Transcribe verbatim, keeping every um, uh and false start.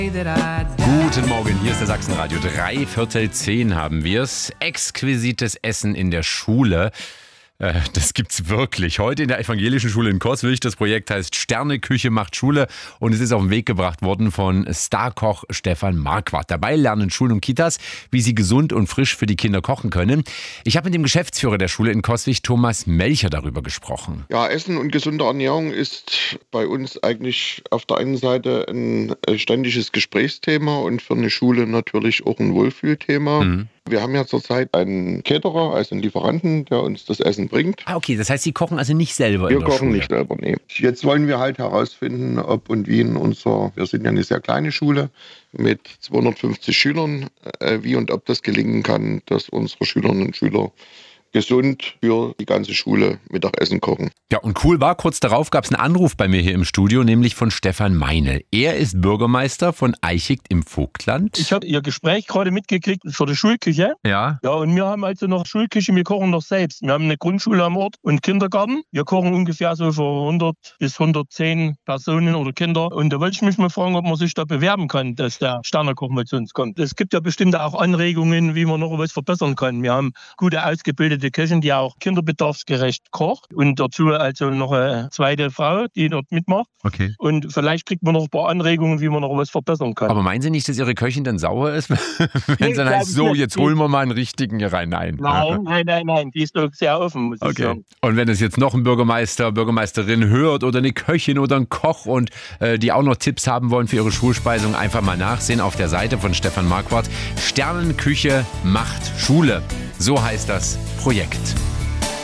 Guten Morgen, hier ist der Sachsenradio. Drei Viertel zehn haben wir's. Exquisites Essen in der Schule. Äh, das gibt's wirklich. Heute in der Evangelischen Schule in Coswig. Das Projekt heißt Sterneküche macht Schule und es ist auf den Weg gebracht worden von Starkoch Stefan Marquardt. Dabei lernen Schulen und Kitas, wie sie gesund und frisch für die Kinder kochen können. Ich habe mit dem Geschäftsführer der Schule in Coswig, Thomas Melcher, darüber gesprochen. Ja, Essen und gesunde Ernährung ist bei uns eigentlich auf der einen Seite ein ständiges Gesprächsthema und für eine Schule natürlich auch ein Wohlfühlthema. Mhm. Wir haben ja zurzeit einen Caterer, also einen Lieferanten, der uns das Essen bringt. Ah, okay, das heißt, Sie kochen also nicht selber wir in der Schule? Wir kochen nicht selber, nee. Jetzt wollen wir halt herausfinden, ob und wie in unserer, wir sind ja eine sehr kleine Schule mit zweihundertfünfzig Schülern, äh, wie und ob das gelingen kann, dass unsere Schülerinnen und Schüler gesund für die ganze Schule Mittagessen kochen. Ja, und cool war, kurz darauf gab es einen Anruf bei mir hier im Studio, nämlich von Stefan Meinl. Er ist Bürgermeister von Eichigt im Vogtland. Ich habe Ihr Gespräch gerade mitgekriegt für die Schulküche. Ja. Ja, und wir haben also noch Schulküche, wir kochen noch selbst. Wir haben eine Grundschule am Ort und Kindergarten. Wir kochen ungefähr so für hundert bis hundertzehn Personen oder Kinder. Und da wollte ich mich mal fragen, ob man sich da bewerben kann, dass der Sternekoch mal zu uns kommt. Es gibt ja bestimmt auch Anregungen, wie man noch was verbessern kann. Wir haben gute, ausgebildete Köchin, die auch kinderbedarfsgerecht kocht und dazu also noch eine zweite Frau, die dort mitmacht. Okay. Und vielleicht kriegt man noch ein paar Anregungen, wie man noch was verbessern kann. Aber meinen Sie nicht, dass Ihre Köchin dann sauer ist, wenn es dann heißt, so, jetzt holen wir mal einen richtigen hier rein? Nein, nein, nein, nein, nein, die ist doch sehr offen, muss okay. ich sagen. Und wenn es jetzt noch ein Bürgermeister, Bürgermeisterin hört oder eine Köchin oder ein Koch und äh, die auch noch Tipps haben wollen für ihre Schulspeisung, einfach mal nachsehen auf der Seite von Stefan Marquardt. Sternenküche macht Schule. So heißt das Projekt.